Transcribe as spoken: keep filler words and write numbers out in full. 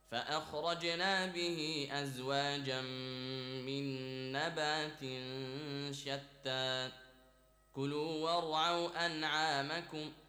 فأخرجنا به أزواجا من نبات شتى كلوا وارعوا أنعامكم